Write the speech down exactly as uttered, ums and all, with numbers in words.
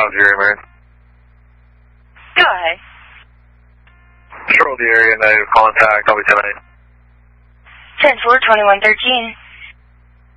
Jerry Marion. Go ahead. Patrol the area, negative contact, I'll be ten eight. ten four, twenty-one thirteen.